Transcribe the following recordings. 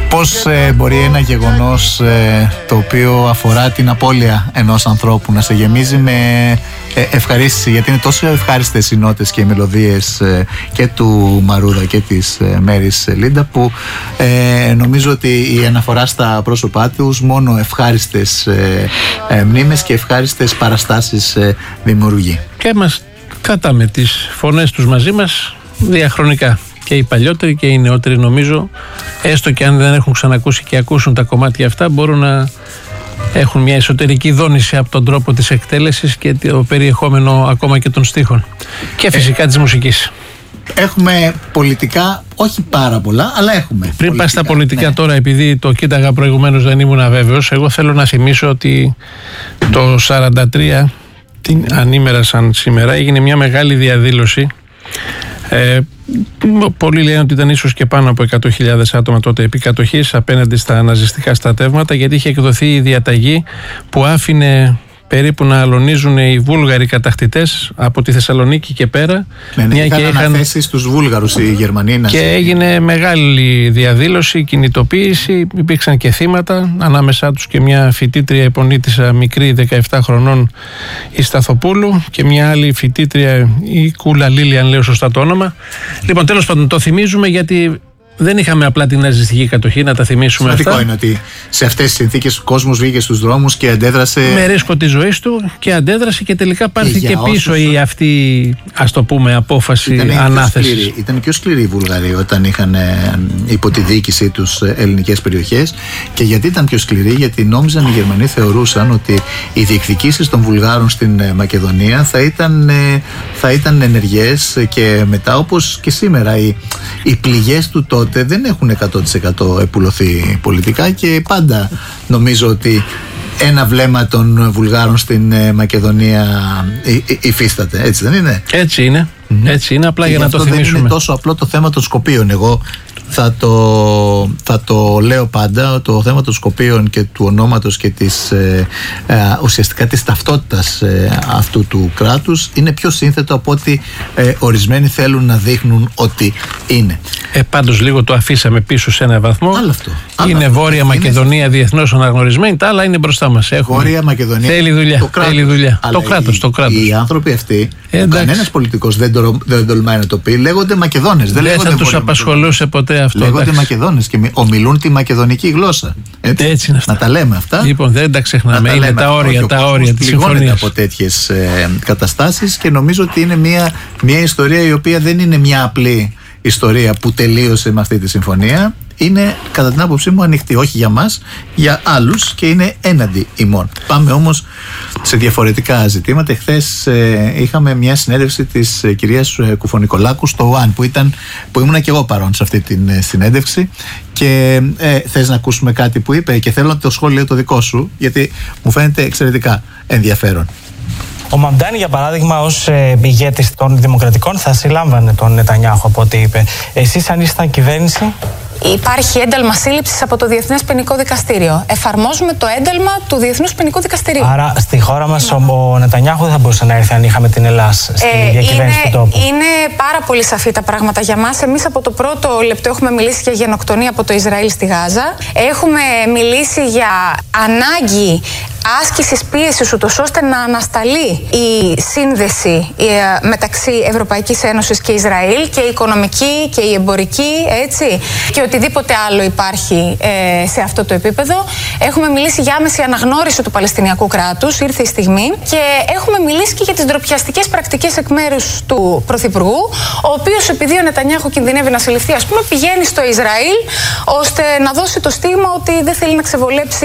Πώς μπορεί ένα γεγονός το οποίο αφορά την απώλεια ενός ανθρώπου να σε γεμίζει με ευχαρίστηση, γιατί είναι τόσο ευχάριστες οι νότες και οι μελωδίες και του Μαρούδα και της Μέρης Λίντα, που νομίζω ότι η αναφορά στα πρόσωπά τους μόνο ευχάριστες μνήμες και ευχάριστες παραστάσεις δημιουργεί. Και μας κρατάμε τις φωνές τους μαζί μας διαχρονικά. Και οι παλιότεροι και οι νεότεροι, νομίζω, έστω και αν δεν έχουν ξανακούσει και ακούσουν τα κομμάτια αυτά, μπορούν να έχουν μια εσωτερική δόνηση από τον τρόπο της εκτέλεσης και το περιεχόμενο ακόμα και των στίχων. Και φυσικά της μουσικής. Έχουμε πολιτικά, όχι πάρα πολλά, αλλά έχουμε. Πριν πας στα πολιτικά, τώρα, επειδή το κοίταγα προηγουμένως, δεν ήμουν αβέβαιος, εγώ θέλω να θυμίσω ότι το 1943, ανήμερα σαν σήμερα, έγινε μια μεγάλη διαδήλωση. Πολλοί λένε ότι ήταν ίσως και πάνω από 100.000 άτομα τότε επί κατοχής απέναντι στα ναζιστικά στρατεύματα, γιατί είχε εκδοθεί η διαταγή που άφηνε περίπου να αλωνίζουν οι Βούλγαροι κατακτητές από τη Θεσσαλονίκη και πέρα. Είχαν αναθέσει στους Βούλγαρους οι Γερμανοί. Και έγινε μεγάλη διαδήλωση, κινητοποίηση, υπήρξαν και θύματα, ανάμεσά τους και μια φοιτήτρια επωνύτισσα μικρή 17 χρονών, η Σταθοπούλου, και μια άλλη φοιτήτρια, η Κούλα Λίλη, αν λέω σωστά το όνομα. Λοιπόν, τέλος πάντων, το θυμίζουμε γιατί δεν είχαμε απλά την ναζιστική κατοχή, να τα θυμίσουμε αυτά. Σημαντικό είναι ότι σε αυτές τις συνθήκες ο κόσμος βγήκε στους δρόμους και αντέδρασε. Με ρίσκο της ζωής του και αντέδρασε, και τελικά πάρθηκε πίσω η αυτή, ας το πούμε, απόφαση ανάθεσης. Ήταν πιο σκληροί οι Βουλγαροί όταν είχαν υπό τη διοίκησή τους ελληνικές περιοχές. Και γιατί ήταν πιο σκληροί? Γιατί νόμιζαν οι Γερμανοί, θεωρούσαν ότι οι διεκδικήσεις των Βουλγάρων στην Μακεδονία θα ήταν ενεργές, και μετά, όπως και σήμερα, οι πληγές του τότε δεν έχουν 100% επουλωθεί πολιτικά, και πάντα νομίζω ότι ένα βλέμμα των Βουλγάρων στην Μακεδονία υφίσταται. Έτσι δεν είναι? Έτσι είναι. Έτσι είναι, απλά για να το θυμίσουμε. Δεν είναι τόσο απλό το θέμα των Σκοπίων. Εγώ θα το λέω πάντα, το θέμα των Σκοπίων και του ονόματος και ουσιαστικά της ταυτότητας αυτού του κράτους είναι πιο σύνθετο από ότι ορισμένοι θέλουν να δείχνουν ότι είναι. Πάντως λίγο το αφήσαμε πίσω σε ένα βαθμό. Άλλο αυτό. Είναι Βόρεια Μακεδονία διεθνώς αναγνωρισμένη, τα άλλα είναι μπροστά μας. Βόρεια Μακεδονία. Θέλει δουλειά. Το κράτος. Οι άνθρωποι αυτοί, κανένας πολιτικός δεν τολμάει να το πει, λέγονται Μακεδόνες. Δεν θα τους απασχολούσε ποτέ αυτό. Λέγονται Μακεδόνες και ομιλούν τη μακεδονική γλώσσα. Έτσι είναι αυτά. Να τα λέμε αυτά. Λοιπόν, δεν τα ξεχνάμε. Είναι τα όρια της συμφωνίας. Από τέτοιες καταστάσεις, και νομίζω ότι είναι μια ιστορία η οποία δεν είναι μια απλή ιστορία που τελείωσε με αυτή τη συμφωνία. Είναι, κατά την άποψή μου, ανοιχτή, όχι για μας, για άλλους, και είναι έναντι ημών. Πάμε όμως σε διαφορετικά ζητήματα. Χθες είχαμε μια συνέντευξη της κυρίας Κουφονικολάκου στο ΟΑΝ, που ήμουν και εγώ παρόν σε αυτή την συνέντευξη, και θες να ακούσουμε κάτι που είπε, και θέλω το σχόλιο το δικό σου, γιατί μου φαίνεται εξαιρετικά ενδιαφέρον. Ο Μαμντάνη, για παράδειγμα, ως ηγέτης των Δημοκρατικών, θα συλλάμβανε τον Νετανιάχου, από ό,τι είπε. Εσείς, αν ήσασταν κυβέρνηση? Υπάρχει ένταλμα σύλληψης από το Διεθνές Ποινικό Δικαστήριο. Εφαρμόζουμε το ένταλμα του Διεθνούς Ποινικού Δικαστηρίου. Άρα στη χώρα μας ο Νετανιάχου δεν θα μπορούσε να έρθει αν είχαμε την Ελλάδα στη διακυβέρνηση του τόπου. Είναι πάρα πολύ σαφή τα πράγματα για μας. Εμείς από το πρώτο λεπτό έχουμε μιλήσει για γενοκτονία από το Ισραήλ στη Γάζα. Έχουμε μιλήσει για ανάγκη άσκησης πίεσης, ούτως ώστε να ανασταλεί η σύνδεση μεταξύ Ευρωπαϊκής Ένωσης και Ισραήλ, και η οικονομική και η εμπορική, έτσι, και οτιδήποτε άλλο υπάρχει σε αυτό το επίπεδο. Έχουμε μιλήσει για άμεση αναγνώριση του Παλαιστινιακού κράτους, ήρθε η στιγμή, και έχουμε μιλήσει και για τις ντροπιαστικές πρακτικές εκ μέρους του Πρωθυπουργού, ο οποίος, επειδή ο Νετανιάχου κινδυνεύει να συλληφθεί, ας πούμε, πηγαίνει στο Ισραήλ ώστε να δώσει το στίγμα ότι δεν θέλει να ξεβολέψει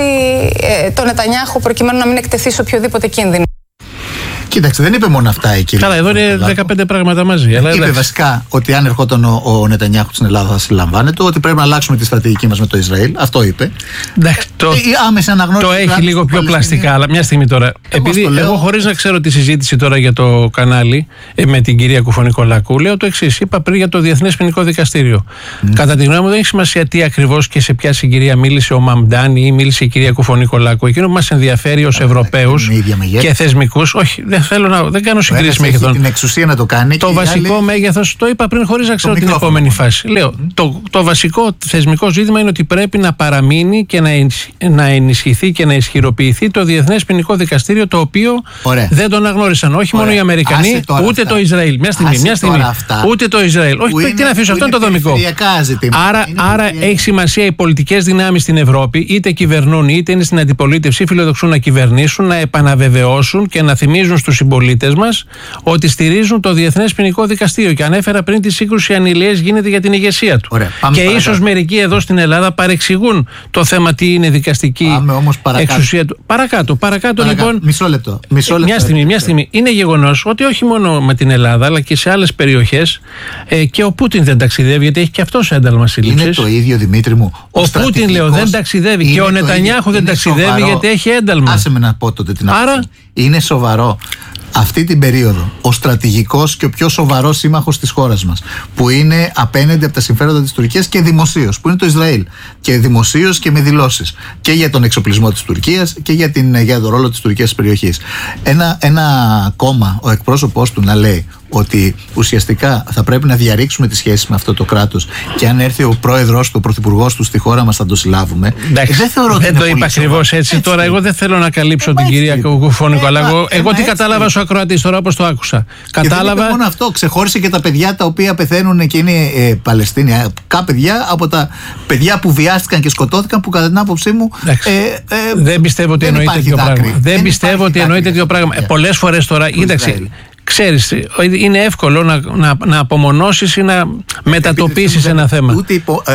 τον Νετανιάχου, προκειμένου να μην εκτεθεί σε οποιοδήποτε κίνδυνο. Κοίταξε, δεν είπε μόνο αυτά η κυρία. Καλά, εδώ είναι 15 πράγματα μαζί. Είπε βασικά ότι αν ερχόταν ο Νετανιάχου στην Ελλάδα θα συλλαμβάνεται, ότι πρέπει να αλλάξουμε τη στρατηγική μας με το Ισραήλ. Αυτό είπε. Εντάξει, το έχει λίγο πιο πλαστικά, αλλά μια στιγμή τώρα. Επειδή εγώ, χωρίς να ξέρω τη συζήτηση τώρα για το κανάλι με την κυρία Κουφονικολάκου, λέω το εξής. Είπα πριν για το Διεθνές Ποινικό Δικαστήριο. Κατά τη γνώμη μου, δεν έχει σημασία τι ακριβώς και σε ποια συγκυρία μίλησε ο Μαμντάνη ή μίλησε η κυρία Κουφονικολάκου. Εκείνο που μας ενδιαφέρει ως Ευρωπαίους και θεσμικούς, όχι, δεν δεν κάνω συγκρίσεις μέγεθων. Έχει την εξουσία να το κάνει. Το βασικό μέγεθος, το είπα πριν χωρίς να ξέρω την επόμενη φάση. Λέω, το βασικό θεσμικό ζήτημα είναι ότι πρέπει να παραμείνει και να ενισχυθεί και να ισχυροποιηθεί το Διεθνές Ποινικό Δικαστήριο, το οποίο δεν το αναγνώρισαν όχι μόνο οι Αμερικανοί, ούτε το Ισραήλ. Μια στιγμή. Ούτε το Ισραήλ. Όχι, τι να αφήσω, αυτό είναι το δομικό. Άρα έχει σημασία οι πολιτικές δυνάμεις στην Ευρώπη, είτε κυβερνούν είτε είναι στην αντιπολίτευση, φιλοδοξούν να κυβερνήσουν, να επαναβεβαιώσουν και να θυμίζουν στους συμπολίτες μας ότι στηρίζουν το Διεθνές Ποινικό Δικαστήριο. Και ανέφερα πριν τη σύγκρουση ανηλιές γίνεται για την ηγεσία του. Και ίσως μερικοί εδώ στην Ελλάδα παρεξηγούν το θέμα τι είναι δικαστική εξουσία του. Παρακάτω λοιπόν. Μισό λεπτό. Μια στιγμή. Είναι γεγονός ότι όχι μόνο με την Ελλάδα αλλά και σε άλλες περιοχές και ο Πούτιν δεν ταξιδεύει, γιατί έχει και αυτός ένταλμα σύλληψης. Είναι το ίδιο, Δημήτρη μου. Ο Πούτιν, λέω, δεν ταξιδεύει και ο Νετανιάχου δεν ταξιδεύει γιατί έχει ένταλμα. Άσε με να πω τότε την άποψη. Άρα είναι σοβαρό αυτή την περίοδο ο στρατηγικός και ο πιο σοβαρός σύμμαχος της χώρας μας, που είναι απέναντι από τα συμφέροντα της Τουρκίας και δημοσίως, που είναι το Ισραήλ. Και δημοσίως και με δηλώσεις. Και για τον εξοπλισμό της Τουρκίας και για τον ρόλο της Τουρκίας της περιοχής. Ένα κόμμα, ο εκπρόσωπός του να λέει ότι ουσιαστικά θα πρέπει να διαρρήξουμε τις σχέσεις με αυτό το κράτος και αν έρθει ο πρόεδρος του, ο πρωθυπουργός του στη χώρα μας θα το συλλάβουμε. Δεν το είπα ακριβώς έτσι. Τώρα, εγώ δεν θέλω να καλύψω την κυρία Κουφωνικό, αλλά εγώ τι κατάλαβα ως ακροατής τώρα, όπως το άκουσα. Κατάλαβα. Δεν μόνο αυτό, ξεχώρισε και τα παιδιά τα οποία πεθαίνουν και είναι Παλαιστίνιακά παιδιά από τα παιδιά που βιάστηκαν και σκοτώθηκαν, που κατά την άποψή μου. Δεν πιστεύω ότι εννοεί τέτοιο πράγμα. Δεν πιστεύω ότι εννοεί τέτοιο πράγμα. Πολλές φορές τώρα, κοίταξε. Ξέρεις, είναι εύκολο να απομονώσεις ή να μετατοπίσεις ένα θέμα.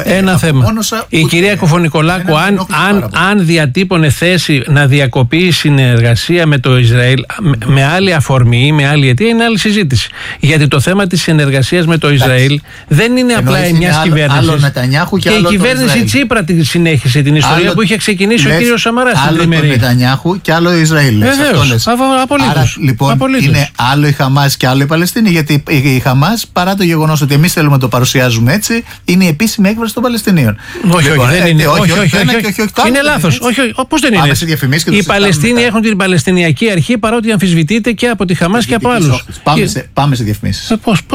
Η κυρία Κουφωνικολάκου, αν διατύπωνε θέση να διακοπεί η συνεργασία με το Ισραήλ με άλλη αφορμή ή με άλλη αιτία, είναι άλλη συζήτηση. Γιατί το θέμα της συνεργασίας με το Ισραήλ δεν είναι απλά μιας κυβέρνησης. Και η κυβέρνηση Τσίπρα τη συνέχισε την ιστορία που είχε ξεκινήσει ο κύριος Σαμαράς. Άλλο το Νετανιάχου και άλλο Ισραήλ. Βεβαίως, απολύτως. Λοιπόν, είναι άλλο η Χαμάς και άλλο η Παλαιστίνη, γιατί η Χαμάς, παρά το γεγονός ότι εμείς θέλουμε να το παρουσιάζουμε έτσι, είναι η επίσημη έκφραση των Παλαιστινίων. Όχι, δεν είναι. Όχι, είναι λάθος. Πώς δεν είναι? Οι Παλαιστίνοι έχουν την Παλαιστινιακή Αρχή, παρότι αμφισβητείται και από τη Χαμάς και από άλλους. Πάμε σε διαφημίσεις.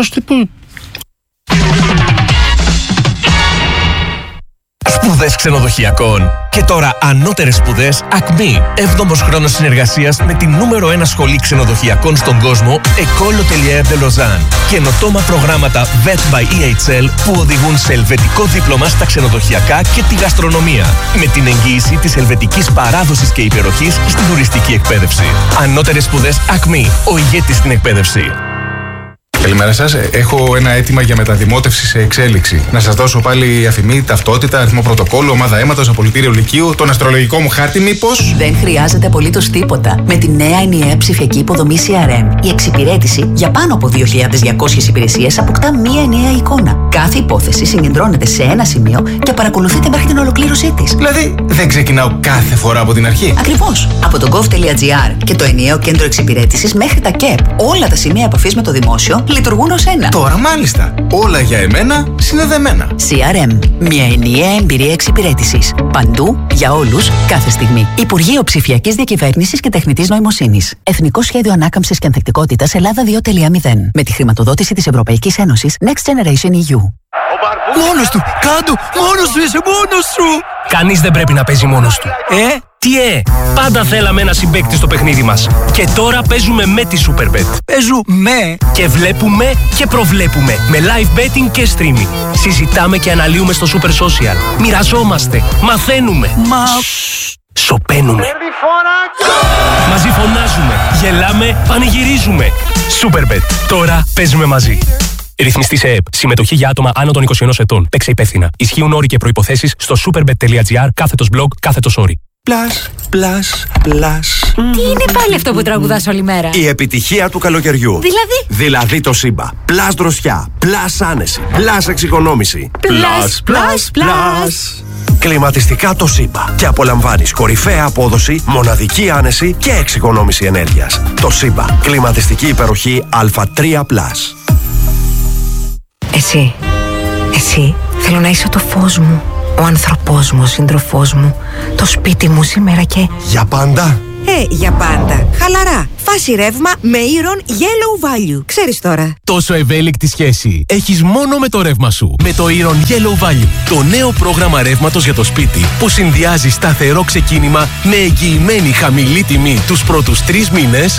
Σπουδές ξενοδοχειακών. Και τώρα ανώτερες σπουδές Acme. 7ος χρόνος συνεργασίας με την νούμερο 1 σχολή ξενοδοχειακών στον κόσμο, École Hôtelière de Lausanne. Καινοτόμα προγράμματα VET by EHL που οδηγούν σε ελβετικό δίπλωμα στα ξενοδοχειακά και τη γαστρονομία. Με την εγγύηση της ελβετικής παράδοσης και υπεροχής στην τουριστική εκπαίδευση. Ανώτερες σπουδές Acme. Ο ηγέτης στην εκπαίδευση. Καλημέρα σας. Έχω ένα αίτημα για μεταδημότευση σε εξέλιξη. Να σας δώσω πάλι αφημί, ταυτότητα, αριθμό πρωτοκόλλου, ομάδα αίματος, απολυτήριο λυκείου, τον αστρολογικό μου χάρτη, μήπως? Δεν χρειάζεται απολύτως τίποτα. Με τη νέα ενιαία ψηφιακή υποδομή CRM, η εξυπηρέτηση για πάνω από 2.200 υπηρεσίες αποκτά μία ενιαία εικόνα. Κάθε υπόθεση συγκεντρώνεται σε ένα σημείο και παρακολουθείται μέχρι την ολοκλήρωσή της. Δηλαδή, δεν ξεκινάω κάθε φορά από την αρχή. Ακριβώς. Από το gov.gr και το ενιαίο κέντρο εξυπηρέτησης μέχρι τα ΚΕΠ, όλα τα σημεία επαφής με το δημόσιο λειτουργούν ως ένα. Τώρα μάλιστα. Όλα για εμένα συνδεδεμένα. CRM. Μια ενιαία εμπειρία εξυπηρέτησης. Παντού, για όλους, κάθε στιγμή. Υπουργείο Ψηφιακής Διακυβέρνησης και Τεχνητής Νοημοσύνης. Εθνικό Σχέδιο Ανάκαμψης και Ανθεκτικότητας Ελλάδα 2.0. Με τη χρηματοδότηση της Ευρωπαϊκής Ένωσης Next Generation EU. Μόνος του! Κάντο! Μόνος του! Είσαι μόνος σου! Κανείς δεν πρέπει να παίζει μόνος του. Τι πάντα θέλαμε ένα συμπαίκτη στο παιχνίδι μας. Και τώρα παίζουμε με τη Superbet. Παίζουμε! Και βλέπουμε και προβλέπουμε. Με live betting και streaming. Συζητάμε και αναλύουμε στο Super Social. Μοιραζόμαστε. Μαθαίνουμε. Σωπαίνουμε. Μαζί φωνάζουμε. Γελάμε. Πανηγυρίζουμε. Superbet. Τώρα παίζουμε μαζί. Ρυθμιστή σε ΕΕΠ. Συμμετοχή για άτομα άνω των 21 ετών. Παίξε υπεύθυνα. Ισχύουν όροι και προϋποθέσεις στο superbet.gr/blog/όροι. Πλας. Τι είναι πάλι αυτό που τραγουδάς όλη μέρα? Η επιτυχία του καλοκαιριού. Δηλαδή το Σύμπα. Πλας δροσιά. Πλας άνεση. Πλας εξοικονόμηση. Πλας. Κλιματιστικά το Σύμπα. Και απολαμβάνεις κορυφαία απόδοση, μοναδική άνεση και εξοικονόμηση ενέργειας. Το Σύμπα. Κλιματιστική υπεροχή Α3+. Εσύ, θέλω να είσαι το φως μου, ο άνθρωπός μου, ο σύντροφός μου, το σπίτι μου σήμερα και... Για πάντα. Για πάντα. Χαλαρά. Φάση ρεύμα με Iron Yellow Value. Ξέρεις τώρα. Τόσο ευέλικτη σχέση έχεις μόνο με το ρεύμα σου. Με το Iron Yellow Value. Το νέο πρόγραμμα ρεύματος για το σπίτι που συνδυάζει σταθερό ξεκίνημα με εγγυημένη χαμηλή τιμή τους πρώτους 3 μήνες